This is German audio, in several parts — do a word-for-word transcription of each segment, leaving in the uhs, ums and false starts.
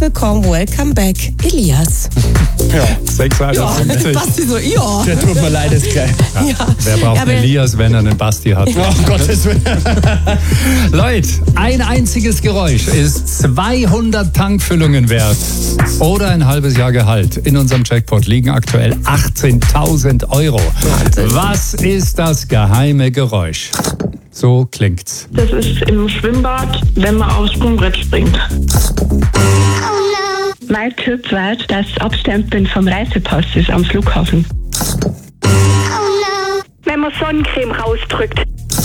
willkommen, welcome back, Elias. Ja, sechsundzwanzig. Ja, Basti so, ja. Der tut mir leid, ist geil. Ja. Ja. Wer braucht Ja, aber- Elias, wenn er einen Basti hat? Oh Gottes Willen. Leute, ein einziges Geräusch ist zweihundert Tankfüllungen wert oder ein halbes Jahr Gehalt. In unserem Jackpot liegen aktuell achtzehntausend Euro. Wahnsinn. Was ist das geheime Geräusch? So klingt's. Das ist im Schwimmbad, wenn man aufs Sprungbrett springt. Mein Tipp war das Abstempeln vom Reisepass ist am Flughafen. Wenn man Sonnencreme rausdrückt.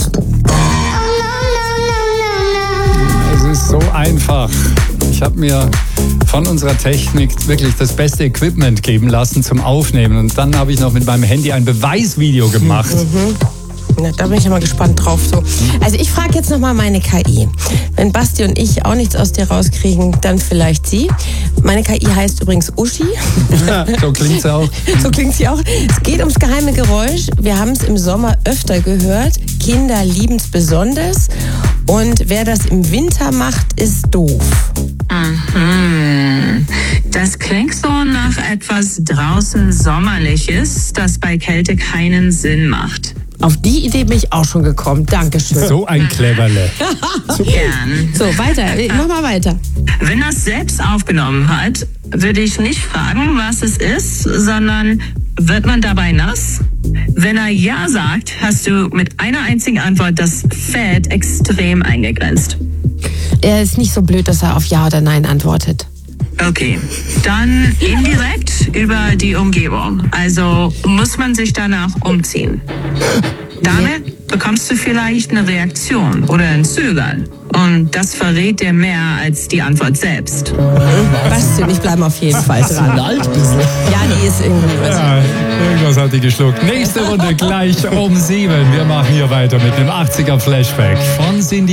Es ist so einfach. Ich habe mir von unserer Technik wirklich das beste Equipment geben lassen zum Aufnehmen. Und dann habe ich noch mit meinem Handy ein Beweisvideo gemacht. Na, da bin ich ja mal gespannt drauf. So. Also ich frage jetzt nochmal meine K I. Wenn Basti und ich auch nichts aus dir rauskriegen, dann vielleicht sie. Meine K I heißt übrigens Uschi. So klingt's auch. So klingt sie auch. Es geht ums geheime Geräusch. Wir haben es im Sommer öfter gehört. Kinder lieben es besonders. Und wer das im Winter macht, ist doof. Mhm. Das klingt so nach etwas draußen Sommerliches, das bei Kälte keinen Sinn macht. Auf die Idee bin ich auch schon gekommen. Dankeschön. So ein Cleverle. Gern. So, weiter. Mach mal weiter. Wenn er es selbst aufgenommen hat, würde ich nicht fragen, was es ist, sondern wird man dabei nass? Wenn er Ja sagt, hast du mit einer einzigen Antwort das Feld extrem eingegrenzt. Er ist nicht so blöd, dass er auf Ja oder Nein antwortet. Okay, dann indirekt über die Umgebung. Also muss man sich danach umziehen. Damit bekommst du vielleicht eine Reaktion oder ein Zögern. Und das verrät dir mehr als die Antwort selbst. Basti und ich bleiben auf jeden Fall dran. Alt bisschen. Ja, die ist irgendwie was. Ja, irgendwas hat die geschluckt. Nächste Runde gleich um sieben. Wir machen hier weiter mit dem achtziger Flashback von Cindy.